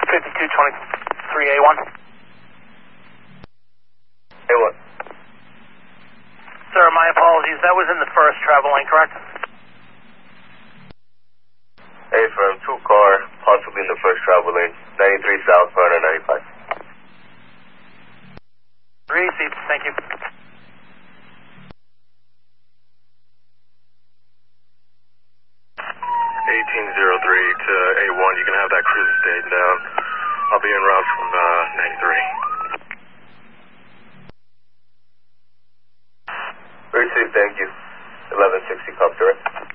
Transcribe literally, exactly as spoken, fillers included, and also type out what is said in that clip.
fifty-two twenty-three A one. A one. Sir, my apologies. That was in the first travel lane, correct? A firm, two car, possibly in the first travel lane, ninety-three south, one ninety-five. Received. Thank you. eighteen oh three to A one, you can have that cruise stayed down. I'll be en route from uh, ninety-three. Received, thank you. eleven sixty, cop direct.